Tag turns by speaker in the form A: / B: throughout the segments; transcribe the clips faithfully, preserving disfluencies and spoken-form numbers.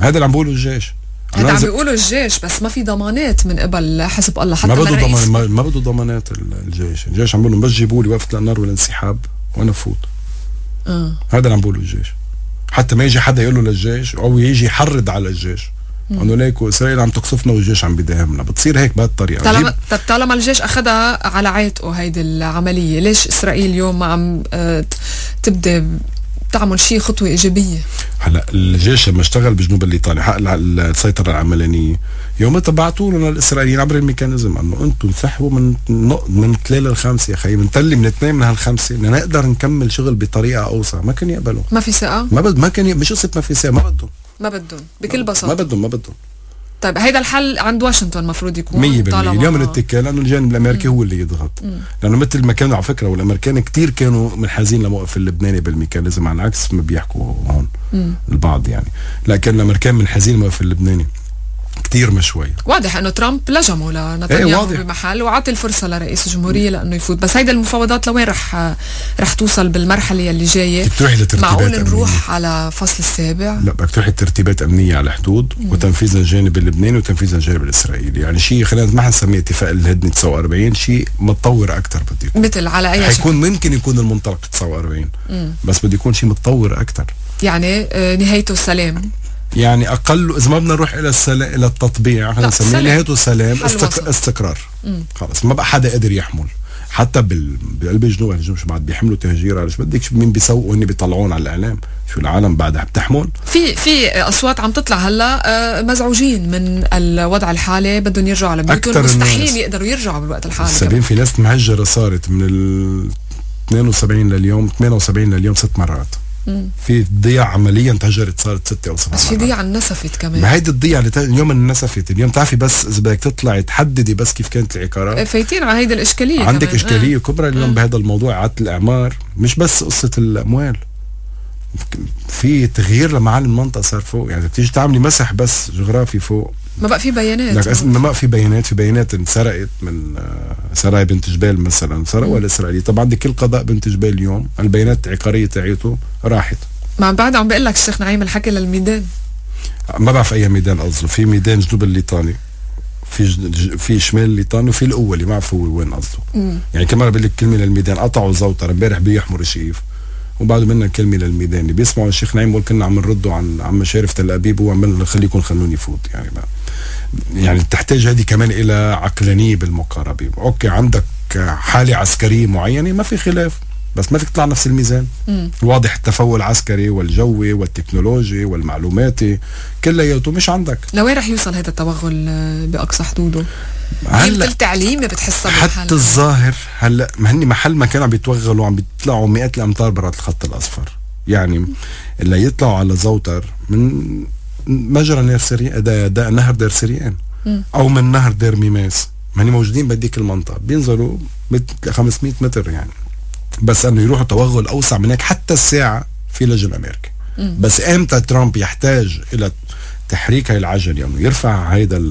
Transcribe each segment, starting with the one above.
A: هذا اللي عم بقوله الجيش.
B: هذا عم بيقولوا الجيش، بس ما في ضمانات من قبل حزب الله حتى
A: ما بده ضمان، ما, ما بده ضمانات الجيش. الجيش عم بيقولوا بس جيبوا لي وقفة النار والانسحاب وانا فوت.
B: اه
A: هذا اللي عم بقوله الجيش. حتى ما يجي حدا يقول له للجيش او يجي يحرض على الجيش انه ليكو اسرائيل عم تقصفنا والجيش عم بيداهمنا، بتصير هيك بهالطريقه.
B: طالما طب طالما الجيش اخذها على عاتقه هيدي العمليه، ليش اسرائيل اليوم ما عم تبدا تعمل شيء خطوه ايجابيه؟ هلا
A: الجيش لما اشتغل بجنوب الليطاني حق السيطره العملانيه، يومتها بعثوا لنا الاسرائيليين عبر الميكانيزم انه انتم انسحبوا من من الثلاثه الخامسه يا خيي، بنتلي من اثنين من هالخمسه بدنا نقدر نكمل شغل بطريقه اوسع. ما كان يقبلوا،
B: ما في ثقه،
A: ما بد ما كان ي... مش قصه ما في ثقه، ما بدهم
B: ما بدهم بكل بساطه،
A: ما بدهم ما بدهم
B: طيب هيدا الحل عند واشنطن المفروض يكون
A: مية بالمية. اليوم الاتكال لانه الجانب الامريكي هو اللي يضغط، مم. لانه مثل ما كانوا على فكره والامريكان كتير كانوا منحازين لموقف اللبناني بالميكانيزم، على عكس ما بيحكوا هون مم. البعض يعني، لكن الامريكان منحازين لموقف اللبناني كتير مش شوي.
B: واضح انه ترامب لجمه لنتنياهو ايه بمحل وعطي الفرصه لرئيس الجمهوريه لانه يفوت، بس هيدا المفاوضات لوين رح رح توصل بالمرحله اللي جايه؟
A: بتروحي لترتيبات
B: معقول
A: أمنية.
B: نروح على فصل السابع؟
A: لا بدك تروحي ترتيبات امنيه على الحدود وتنفيذ الجانب اللبناني وتنفيذ الجانب الاسرائيلي، يعني شيء خلينا ما حنسميه اتفاق الهدنه تسعة وأربعين، شيء متطور اكثر بده يكون.
B: مثل على اي
A: حيكون ممكن يكون المنطلق تسعة وأربعين مم. بس بده يكون شيء متطور اكثر،
B: يعني نهايته السلام، يعني
A: اقل اذا ما بدنا نروح الى السلام الى التطبيع خلينا نسميه نهايته سلام استق... استقرار. خلص ما بقى حدا قادر يحمل، حتى بال... بقلب الجنوب الجنوب شو بعد بيحملوا تهجير، شو بدك مين بيسوقوا هن بيطلعون على الاعلام، شو العالم بعدها بتحمل.
B: في في اصوات عم تطلع هلا مزعوجين من الوضع الحالي، بدهم يرجعوا على بيوتهم، مستحيل يقدروا يرجعوا بالوقت الحالي.
A: سبعين في ناس مهجره صارت من ال اثنين وسبعين لليوم ثمانية وسبعين لليوم ست مرات. مم. في ضياع عمليا تهجرت صارت ستة او سبعة.
B: بس في ضياع النسفت كمان.
A: ما هيدي الضياع اللي اليوم النسفت اليوم تعرفي، بس اذا بدك تطلعي تحددي بس كيف كانت العقارات
B: فايتين على هيدي الاشكاليه،
A: عندك
B: كمان.
A: اشكاليه
B: آه.
A: كبرى اليوم آه. بهذا الموضوع اعاده الاعمار، مش بس قصه الاموال، في تغيير لمعالم المنطقه صار فوق، يعني بتيجي تعملي مسح بس جغرافي فوق،
B: ما بقى في بيانات،
A: لك ما بقى في بيانات في بيانات انسرقت من سراي بنت جبال مثلا، سرقوها الاسرائيلي. طبعا عندك كل قضاء بنت جبال اليوم البيانات العقاريه تاعيته راحت.
B: ما بعد عم بقول لك الشيخ نعيم الحكي للميدان،
A: ما بعرف اي ميدان قصده، في ميدان جنوب الليطاني، في ج... في شمال الليطاني، وفي الاولي ما بعرف هو وين قصده. يعني كمان بقول لك كلمه للميدان، قطعوا زوتر امبارح بيحمر شيف وبعده منا كلمه للميدان، اللي بيسمعوا الشيخ نعيم بقول كنا عم نردوا عن عم مشارف تل ابيب وعمل خليكم خلوني فوت، يعني ما يعني تحتاج هذه كمان الى عقلانيه بالمقاربه. اوكي عندك حاله عسكريه معينه ما في خلاف، بس ما فيك تطلع نفس الميزان. مم. واضح التفوق العسكري والجوي والتكنولوجي والمعلوماتي كلياته مش عندك.
B: لوين رح يوصل هذا التوغل باقصى حدوده؟ هلا التعليمي بتحسها
A: حتى الظاهر هلا ما هني محل ما كانوا عم بيتوغلوا عم بيطلعوا مئات الامتار برا الخط الاصفر، يعني اللي يطلعوا على زوتر من مجرى نهر سريان، ده, ده نهر دير سريان او من نهر دير ميماس، ما هني موجودين بهديك المنطقه، بينزلوا خمسمية متر يعني، بس انه يروحوا توغل اوسع من هيك حتى الساعه في لجنه امريكي. مم. بس امتى ترامب يحتاج الى تحريك هاي العجله يعني يرفع هيدا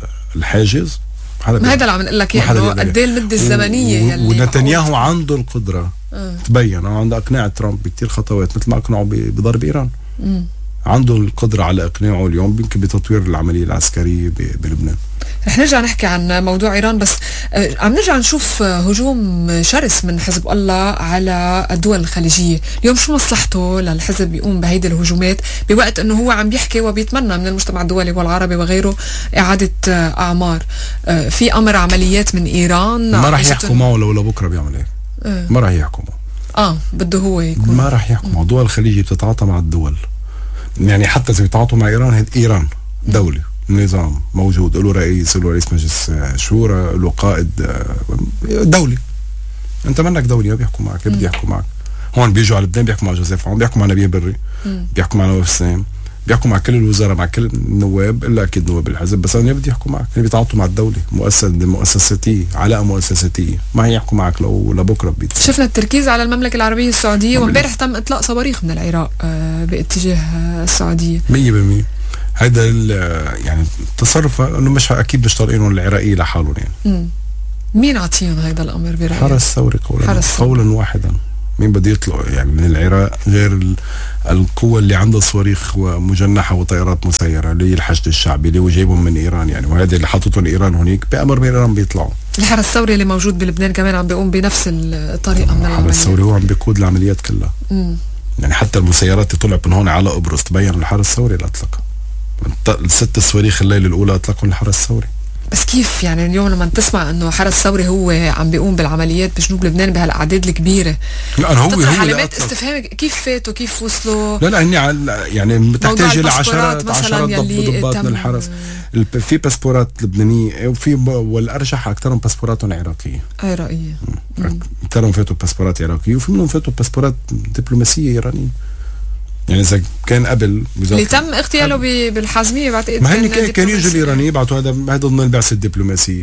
A: الحاجز؟
B: ما هذا اللي عم نقول لك اياه، انه قد ايه المده الزمنيه
A: و... يلي ونتنياهو عنده القدره أه. تبين عنده اقناع ترامب بكثير خطوات مثل ما اقنعوا بضرب ايران. مم. عنده القدره على اقناعه اليوم يمكن بتطوير العمليه العسكريه بلبنان.
B: رح نرجع نحكي عن موضوع ايران، بس آه عم نرجع نشوف هجوم شرس من حزب الله على الدول الخليجيه، اليوم شو مصلحته للحزب يقوم بهيدي الهجومات بوقت انه هو عم بيحكي وبيتمنى من المجتمع الدولي والعربي وغيره اعاده آه اعمار؟ آه في امر عمليات من ايران
A: ما راح يحكوا معه لو لبكره بيعمل هيك. آه. ما راح يحكوا معه،
B: اه بده هو يكون
A: ما راح يحكوا معه. الدول الخليجيه بتتعاطى مع الدول، يعني حتى اذا بيتعاطوا مع ايران، هي ايران دوله نظام موجود، له رئيس، له رئيس مجلس شورى، له قائد دولي. انت منك دولي ما بيحكوا معك، بدي يحكوا معك. هون بيجوا على لبنان بيحكوا مع جوزيف عون، بيحكوا مع نبيه بري، بيحكوا مع نواف سام، بيحكوا مع كل الوزراء، مع كل النواب الا اكيد نواب الحزب، بس انا بدي يحكوا معك، يعني بيتعاطوا مع الدوله، مؤسسه مؤسساتيه، علاقه مؤسساتيه، ما هي يحكوا معك لو لبكره بيت.
B: شفنا التركيز على المملكه العربيه السعوديه، وامبارح تم اطلاق صواريخ من العراق باتجاه السعوديه.
A: مية بالمية هيدا يعني التصرف انه مش اكيد مش طالعينهم العراقيين لحالهم يعني.
B: امم مين عطيهم هيدا الامر برايك؟
A: حرس ثوري قولا حرس قولا واحدا، مين بده يطلع يعني من العراق غير القوة اللي عندها صواريخ ومجنحة وطائرات مسيرة اللي هي الحشد الشعبي اللي هو جايبهم من إيران يعني، وهذا اللي حطتهم إيران هناك بأمر من إيران بيطلعوا.
B: الحرس الثوري اللي موجود بلبنان كمان عم بيقوم بنفس الطريقة من العمليات.
A: الحرس الثوري هو عم بيقود العمليات كلها. مم. يعني حتى المسيرات اللي طلعت من هون على قبرص تبين الحرس الثوري اللي أطلقها. الست صواريخ الليلة الأولى أطلقهم الحرس الثوري.
B: بس كيف يعني اليوم لما تسمع انه حرس ثوري هو عم بيقوم بالعمليات بجنوب لبنان بهالاعداد الكبيره،
A: لا هو هو
B: علامات استفهام كيف فاتوا كيف وصلوا؟
A: لا لا هني يعني بتحتاج الى عشرات عشرات ضباط من الحرس. في باسبورات لبنانيه وفي والارجح اكثرهم باسبوراتهم عراقيه
B: عراقيه
A: اكثرهم فاتوا باسبورات عراقيه وفي منهم فاتوا باسبورات دبلوماسيه ايرانيه. يعني اذا كان قبل
B: اللي تم اغتياله بالحازميه بعتقد
A: ما هن كان يجوا الايرانيين يبعثوا هذا هذا ضمن البعثه الدبلوماسيه،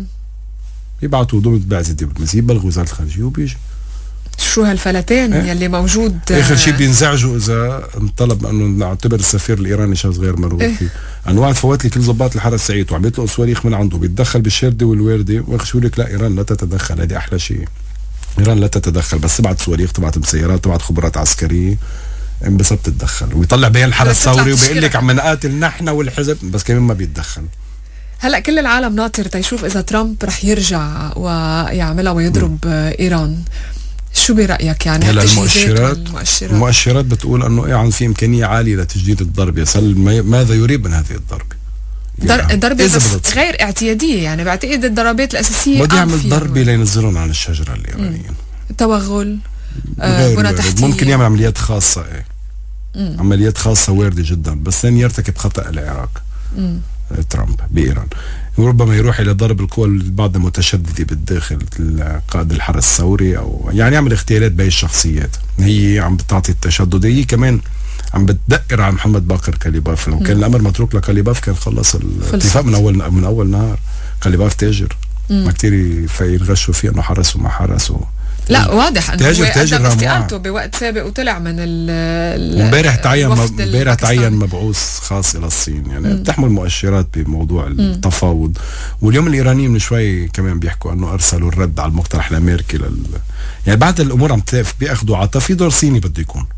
A: يبعثوا ضمن البعثه الدبلوماسيه بلغوا وزاره الخارجيه وبيجي.
B: شو هالفلتان اه؟ يلي موجود
A: اخر شيء بينزعجوا اذا انطلب انه نعتبر السفير الايراني شخص غير مرغوب اه؟ فيه. انواع فوات لي كل ضباط الحرس سعيد وعم يطلقوا صواريخ من عنده بيتدخل بالشرده والوارده ويخشوا لك لا ايران لا تتدخل. هذه احلى شيء، ايران لا تتدخل بس تبعت صواريخ تبعت مسيرات تبعت خبرات عسكريه انبسط تتدخل ويطلع بين الحرس الثوري وبيقول لك عم نقاتل نحن والحزب بس كمان ما بيتدخل.
B: هلا كل العالم ناطر تيشوف اذا ترامب رح يرجع ويعملها ويضرب م. ايران. شو برايك يعني؟
A: هلا المؤشرات المؤشرات بتقول انه ايه في امكانيه عاليه لتجديد الضرب. يصل ماذا يريد من هذه الضربه؟
B: يعني ضربه بس غير اعتياديه يعني. بعتقد الضربات الاساسيه
A: بده يعمل ضربه لينزلون عن الشجره الايرانيين.
B: توغل
A: آه بنى تحتيه ممكن يعمل عمليات خاصه ايه مم. عمليات خاصه وارده جدا بس لن يرتكب خطا العراق مم. ترامب بايران. وربما يروح الى ضرب القوى البعض المتشدده بالداخل قائد الحرس الثوري او يعني يعمل اغتيالات بين الشخصيات هي عم بتعطي التشدد. هي كمان عم بتدقر على محمد باقر كاليباف. لو كان الامر متروك لكاليباف كان خلص الاتفاق من اول من اول نهار. كاليباف تاجر مم. ما كتير ينغشوا فيه انه حرس وما حرس و
B: لا واضح انه
A: تاجر تاجر
B: استقالته بوقت سابق وطلع من ال
A: امبارح تعين امبارح تعين مبعوث خاص الى الصين يعني مم. بتحمل مؤشرات بموضوع التفاوض. واليوم الايرانيين من شوي كمان بيحكوا انه ارسلوا الرد على المقترح الامريكي لل يعني بعد الامور عم تلف بياخذوا عطا في دور صيني بده يكون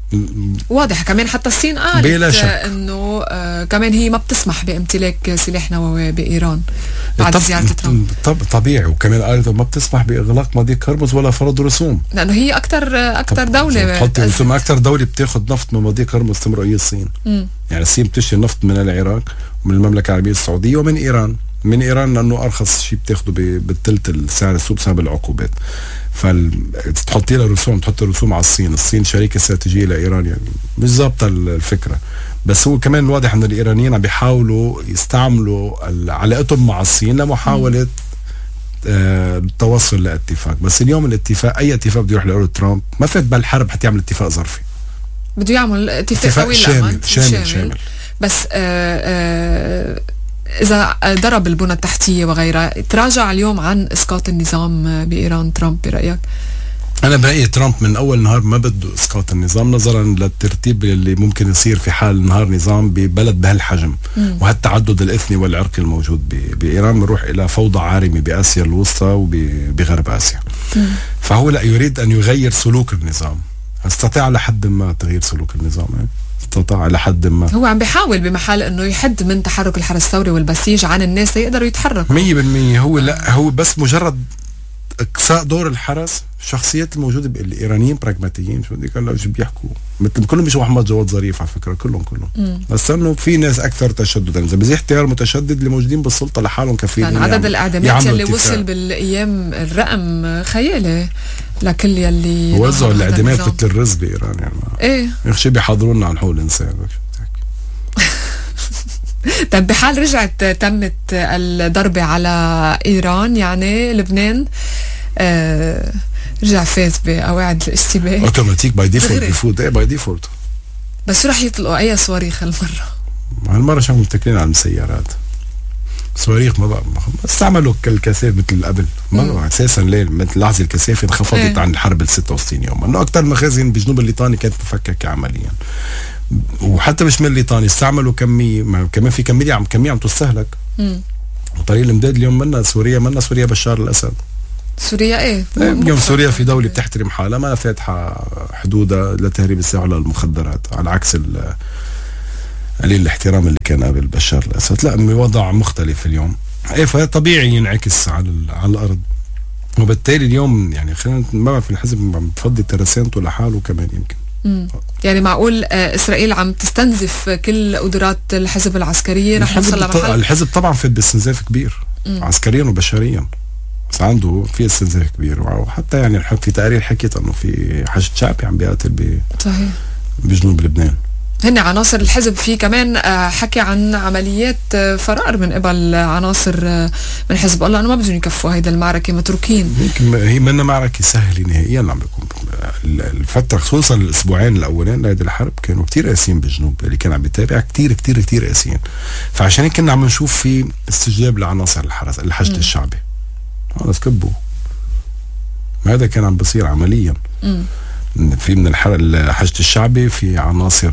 B: واضح. كمان حتى الصين قالت انه آه كمان هي ما بتسمح بامتلاك سلاح نووي بايران بعد
A: طب
B: زيارة ترامب.
A: طب طبيعي. وكمان قالت ما بتسمح باغلاق مضيق هرمز ولا فرض رسوم
B: لانه هي اكثر اكثر دوله
A: بتحط رسوم. اكثر دوله بتاخذ نفط من مضيق هرمز تمرق هي الصين. م. يعني الصين بتشتري نفط من العراق ومن المملكه العربيه السعوديه ومن ايران. من ايران لانه ارخص شيء بتاخده بالثلث السعر السوق بسبب العقوبات. فتحطي لها رسوم تحط رسوم على الصين. الصين شريكه استراتيجيه لايران يعني مش ظابطه الفكره. بس هو كمان واضح ان الايرانيين عم بيحاولوا يستعملوا علاقتهم مع الصين لمحاوله آه التوصل لاتفاق. بس اليوم الاتفاق اي اتفاق بده يروح لأولو ترامب ما فات بالحرب حتى يعمل اتفاق ظرفي.
B: بده يعمل اتفاق,
A: اتفاق
B: طويل
A: شامل شامل, شامل شامل
B: بس آه آه إذا ضرب البنى التحتية وغيرها تراجع اليوم عن إسقاط النظام بإيران ترامب برأيك؟
A: أنا برأيي ترامب من أول نهار ما بده إسقاط النظام نظرا للترتيب اللي ممكن يصير في حال نهار نظام ببلد بهالحجم وهالتعدد الإثني والعرقي الموجود بإيران بنروح إلى فوضى عارمة بآسيا الوسطى وبغرب آسيا. مم. فهو لا يريد أن يغير سلوك النظام. استطاع لحد ما تغيير سلوك النظام استطاع لحد ما.
B: هو عم بيحاول بمحل انه يحد من تحرك الحرس الثوري والبسيج عن الناس ليقدروا يتحركوا
A: مية بالمية. هو لا هو بس مجرد اقصاء دور الحرس. الشخصيات الموجوده الايرانيين براغماتيين شو بدك هلا شو بيحكوا مثل كلهم مش محمد جواد ظريف على فكره كلهم كلهم مم. بس انه في ناس اكثر تشددا. اذا بزيح تيار متشدد اللي موجودين بالسلطه لحالهم كفيلين
B: يعني عدد الاعدامات اللي وصل بالايام الرقم خيالي لكل يلي
A: وزعوا الاعدامات مثل الرز بايران يعني
B: ايه
A: يخشي بيحاضروا لنا عن حقوق الانسان.
B: طيب بحال رجعت تمت الضربه على ايران يعني لبنان آه رجع فات بقواعد الاشتباه
A: اوتوماتيك باي ديفولت بفوت ايه باي ديفولت.
B: بس شو رح يطلقوا اي صواريخ هالمره؟
A: هالمره شو متكلين على المسيرات صواريخ ما بقى استعملوا الكثافه مثل قبل ما اساسا ليه مثل لحظه الكثافه انخفضت ايه؟ عن الحرب ال ستة وستين يوم انه اكثر مخازن بجنوب الليطاني كانت مفككه عمليا. وحتى مش من الليطاني استعملوا كميه كمان في كميه عم كميه عم تستهلك. وطريق الامداد اليوم منا سوريا منا سوريا بشار الاسد
B: سوريا ايه
A: اليوم سوريا في دولة بتحترم حالها، ما فاتحة حدودها لتهريب السلاح ولا المخدرات، على عكس قليل الاحترام اللي كان قبل بشار الأسد. لا، وضع مختلف اليوم، ايه فطبيعي ينعكس على على الأرض. وبالتالي اليوم يعني خلينا ما بعرف الحزب بفضي ترسانته لحاله كمان يمكن.
B: مم. يعني معقول آه إسرائيل عم تستنزف كل قدرات الحزب العسكرية؟ رح نوصل لمحل
A: الحزب طبعا في باستنزاف كبير مم. عسكريا وبشريا، بس عنده في استنزاف كبير. وحتى يعني في تقارير حكيت انه في حشد شعبي عم بيقاتل ب
B: صحيح
A: بجنوب لبنان.
B: هن عناصر الحزب. في كمان حكي عن عمليات فرار من قبل عناصر من حزب الله، انه ما بدهم يكفوا هيدا المعركه، متروكين.
A: يمكن هي منا معركه سهله نهائيا عم بيكون. الفتره خصوصا الاسبوعين الاولين لهيدي الحرب كانوا كتير قاسيين بالجنوب، اللي كان عم بيتابع كتير كتير كتير قاسيين. فعشان هيك كنا عم نشوف في استجابه لعناصر الحرس الحشد م. الشعبي. خلص كبوا. هذا كان عم بصير عمليا. م. في من الحشد الشعبي في عناصر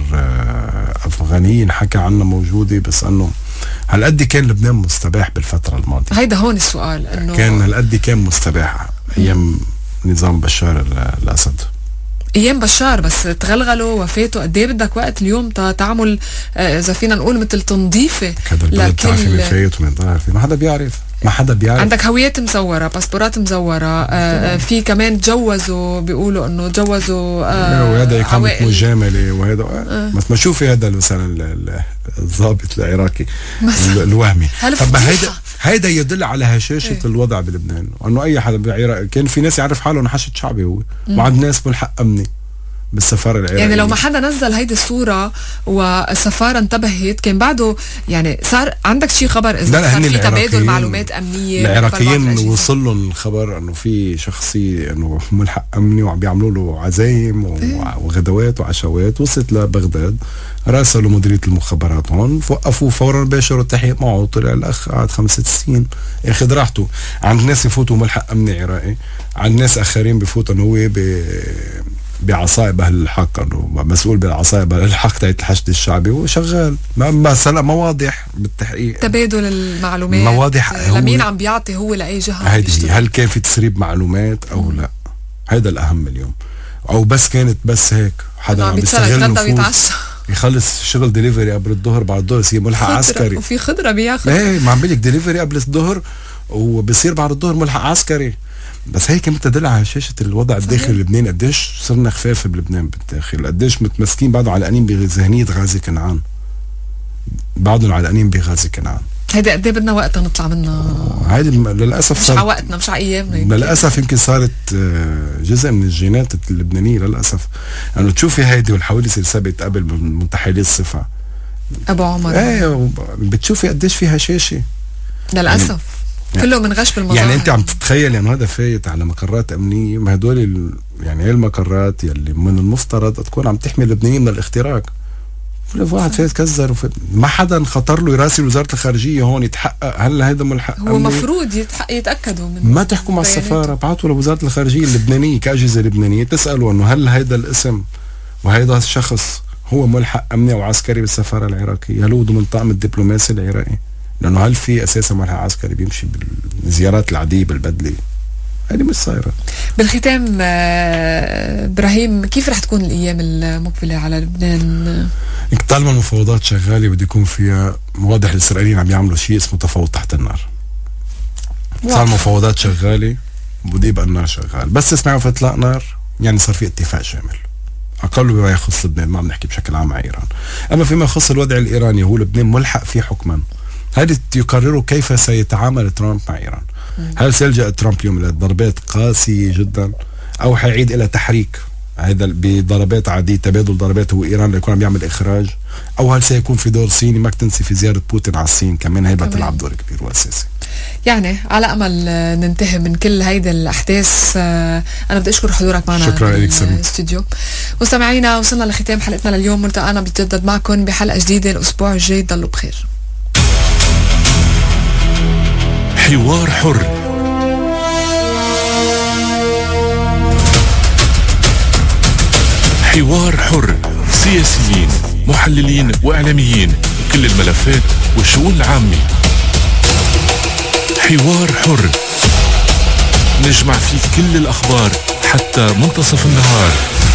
A: افغانيين حكى عنها موجوده، بس انه هالقد كان لبنان مستباح بالفتره الماضيه.
B: هيدا هون السؤال، انه
A: كان هالقد كان مستباح ايام نظام بشار الاسد،
B: ايام بشار، بس تغلغلوا وفاته. قد ايه بدك وقت اليوم تعمل اذا فينا نقول مثل تنظيفه
A: هذا البلد؟ بتعرفي من فايت ومن ضايف، ما حدا بيعرف، ما حدا بيعرف.
B: عندك هويات مزوره، باسبورات مزوره. آه في كمان تجوزوا، بيقولوا انه تجوزوا
A: آه وهذا اقامه مجامله وهذا آه. بس ما شوفي هذا مثلا الضابط العراقي الوهمي. طب هيدا هيدا يدل على هشاشه ايه؟ الوضع بلبنان، انه اي حدا بالعراق كان في ناس يعرف حاله انه حشد شعبي هو، وعند ناس ملحق امني بالسفاره العراقيه.
B: يعني لو ما حدا نزل هيدي الصوره والسفاره انتبهت كان بعده يعني صار عندك شيء خبر اذا صار في تبادل معلومات امنيه.
A: العراقيين وصل لهم الخبر انه في شخصي انه ملحق امني وعم بيعملوا له عزايم وغدوات وعشوات. وصلت لبغداد، راسلوا مديريه المخابرات هون، وقفوا فورا، باشروا التحقيق معه. طلع الاخ قعد خمسة سنين ياخذ راحته. عند ناس يفوتوا ملحق امني عراقي، عند ناس اخرين بفوتوا انه هو ب بعصائب اهل الحق، انه مسؤول بالعصائب اهل الحق تاعت الحشد الشعبي وشغال. بس هلا ما واضح بالتحقيق
B: تبادل المعلومات،
A: ما واضح
B: لمين عم بيعطي هو لاي جهه.
A: هيدي هل كان في تسريب معلومات او مم. لا؟ هيدا الاهم اليوم. او بس كانت بس هيك حدا عم بيستغل نفوذ يخلص شغل ديليفري قبل الظهر، بعد الظهر يصير ملحق عسكري،
B: وفي خضره بياخذ.
A: ايه ما عم بقول لك ديليفري قبل الظهر وبصير بعد الظهر ملحق عسكري. بس هيك بتدل على شاشة الوضع الداخلي اللبناني، قديش صرنا خفاف بلبنان بالداخل، قديش متمسكين بعضهم علقانين بذهنية غازي كنعان، بعضهم علقانين بغازي كنعان.
B: هيدا قد ايه بدنا وقت نطلع منها؟
A: هيدي للاسف
B: مش على وقتنا، مش على ايامنا.
A: للاسف يمكن صارت جزء من الجينات اللبنانيه للاسف، انه يعني تشوفي هيدي والحوادث اللي سبقت قبل من منتحلي الصفه
B: ابو عمر.
A: ايه بتشوفي قديش فيها شاشه
B: للاسف. يعني كله من غش بالمظاهر.
A: يعني انت عم تتخيل انه هذا فايت على مقرات امنيه، ما هدول يعني هي المقرات يلي من المفترض تكون عم تحمي اللبنانيين من الاختراق. واحد فايت كزر وفايت. ما حدا خطر له يراسل وزاره الخارجيه هون يتحقق هل هذا ملحق.
B: هو مفروض يتحقق يتاكدوا من
A: ما تحكوا مع السفاره، بعثوا لوزاره الخارجيه اللبنانيه كاجهزه لبنانيه تسالوا انه هل هذا الاسم وهذا الشخص هو ملحق امني او عسكري بالسفاره العراقيه، هل هو ضمن طاقم الدبلوماسي العراقي؟ لانه هل في اساسا ملحق عسكري بيمشي بالزيارات العاديه بالبدله؟ هذه مش صايره.
B: بالختام ابراهيم، كيف رح تكون الايام المقبله على لبنان؟
A: طالما المفاوضات شغاله بده يكون فيها واضح الاسرائيليين عم يعملوا شيء اسمه تفاوض تحت النار. صار المفاوضات شغاله بده يبقى النار شغال، بس تسمعوا في اطلاق نار يعني صار في اتفاق شامل اقل بما يخص لبنان، ما عم نحكي بشكل عام مع ايران. اما فيما يخص الوضع الايراني هو لبنان ملحق فيه حكما، هذه يقرروا كيف سيتعامل ترامب مع ايران. هل سيلجأ ترامب اليوم الى ضربات قاسيه جدا او حيعيد الى تحريك هذا بضربات عاديه، تبادل ضربات هو ايران ليكون عم يعمل اخراج، او هل سيكون في دور صيني؟ ما تنسي في زياره بوتين على الصين كمان هي بتلعب دور كبير واساسي.
B: يعني على امل ننتهي من كل هيدا الاحداث. انا بدي اشكر حضورك معنا
A: شكرا لك
B: الاستوديو. مستمعينا وصلنا لختام حلقتنا لليوم، ملتقانا بيتجدد معكم بحلقه جديده الاسبوع الجاي، ضلوا بخير.
C: حوار حر، حوار حر، سياسيين، محللين واعلاميين، كل الملفات والشؤون العامة. حوار حر نجمع فيه كل الأخبار حتى منتصف النهار.